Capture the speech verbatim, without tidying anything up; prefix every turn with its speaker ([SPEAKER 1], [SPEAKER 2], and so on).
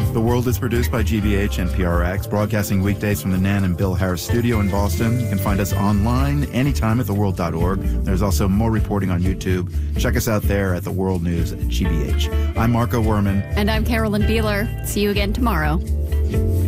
[SPEAKER 1] The World is produced by G B H and P R X, broadcasting weekdays from the Nan and Bill Harris studio in Boston. You can find us online anytime at the world dot org. There's also more reporting on YouTube. Check us out there at The World News at G B H. I'm Marco Werman.
[SPEAKER 2] And I'm Carolyn Beeler. See you again tomorrow.